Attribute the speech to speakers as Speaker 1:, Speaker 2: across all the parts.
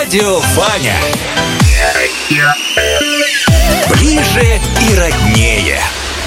Speaker 1: Радио Ваня. Ближе и роднее.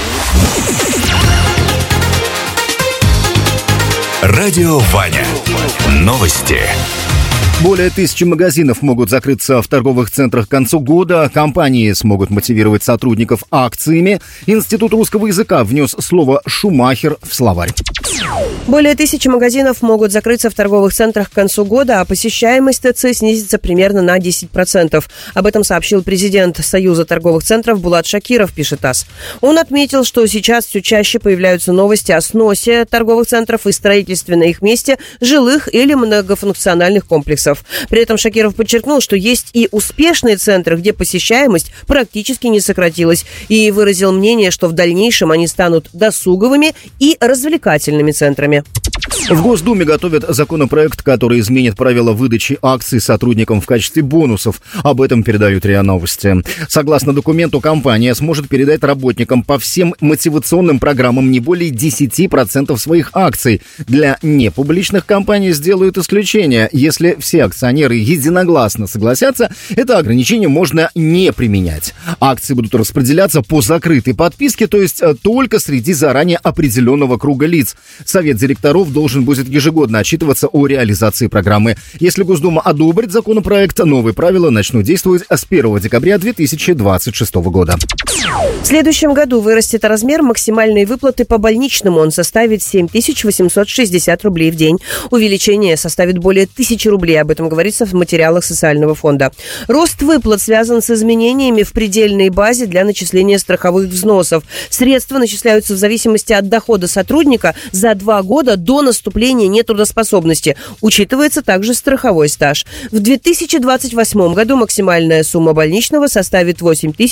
Speaker 1: Радио Ваня. Новости.
Speaker 2: Более 1000 магазинов могут закрыться в торговых центрах к концу года. Компании смогут мотивировать сотрудников акциями. Институт русского языка внес слово «шумахер» в словарь.
Speaker 3: Более 1000 магазинов могут закрыться в торговых центрах к концу года, а посещаемость ТЦ снизится примерно на 10%. Об этом сообщил президент Союза торговых центров Булат Шакиров, пишет ТАСС. Он отметил, что сейчас все чаще появляются новости о сносе торговых центров и строительстве на их месте жилых или многофункциональных комплексов. При этом Шакиров подчеркнул, что есть и успешные центры, где посещаемость практически не сократилась, и выразил мнение, что в дальнейшем они станут досуговыми и развлекательными центрами.
Speaker 2: В Госдуме готовят законопроект, который изменит правила выдачи акций сотрудникам в качестве бонусов. Об этом передают РИА Новости. Согласно документу, компания сможет передать работникам по всем мотивационным программам не более 10% своих акций. Для непубличных компаний сделают исключение. Если все акционеры единогласно согласятся, это ограничение можно не применять. Акции будут распределяться по закрытой подписке, то есть только среди заранее определенного круга лиц. Совет директоров должен будет ежегодно отчитываться о реализации программы. Если Госдума одобрит законопроект, новые правила начнут действовать с 1 декабря 2026 года.
Speaker 3: В следующем году вырастет размер максимальной выплаты по больничному. Он составит 7860 рублей в день. Увеличение составит более 1000 рублей. Об этом говорится в материалах социального фонда. Рост выплат связан с изменениями в предельной базе для начисления страховых взносов. Средства начисляются в зависимости от дохода сотрудника за 2 года до наступления нетрудоспособности. Учитывается также страховой стаж. В 2028 году максимальная сумма больничного составит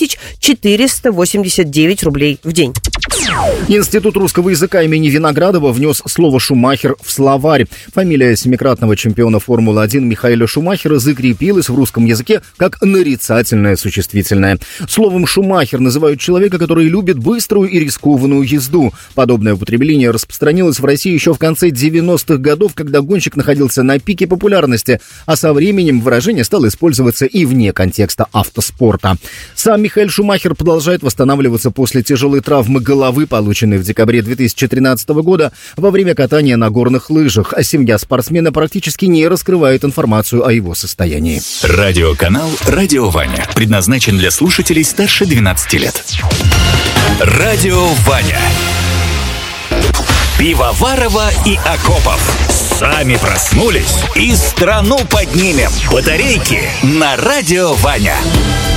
Speaker 3: 8489 рублей в день.
Speaker 2: Институт русского языка имени Виноградова внес слово «шумахер» в словарь. Фамилия семикратного чемпиона Формулы-1 Михаэля Шумахера закрепилась в русском языке как нарицательное существительное. Словом «шумахер» называют человека, который любит быструю и рискованную езду. Подобное употребление распространилось в России еще в конце 90-х годов, когда гонщик находился на пике популярности, а со временем выражение стало использоваться и вне контекста автоспорта. Сам Михаэль Шумахер продолжает восстанавливаться после тяжелой травмы головы, полученной в декабре 2013 года во время катания на горных лыжах. А семья спортсмена практически не раскрывает информацию о его состоянии.
Speaker 1: Радиоканал «Радио Ваня» предназначен для слушателей старше 12 лет. Радио Ваня. Пивоварова и Акопов. Сами проснулись и страну поднимем. Батарейки на Радио Ваня.